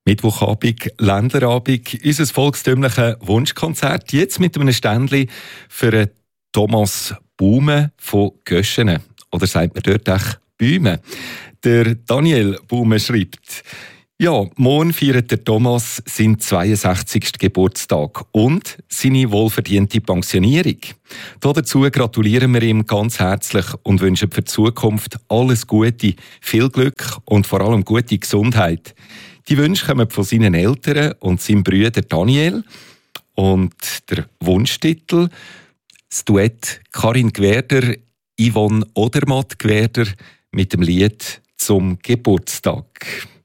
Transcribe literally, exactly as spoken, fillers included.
Mittwochabend, Ländlerabend, unser volkstümliches Wunschkonzert. Jetzt mit einem Ständchen für einen Thomas Baume von Göschenen. Oder sagt man dort echt Bäume? Der Daniel Baume schreibt: Ja, morgen feiert der Thomas seinen zweiundsechzigsten Geburtstag und seine wohlverdiente Pensionierung. Dazu gratulieren wir ihm ganz herzlich und wünschen für die Zukunft alles Gute, viel Glück und vor allem gute Gesundheit. Die Wünsche kommen von seinen Eltern und seinem Bruder Daniel. Und der Wunschtitel, das Duett Karin Gwerder, Yvonne Odermatt Gwerder mit dem Lied «Zum Geburtstag».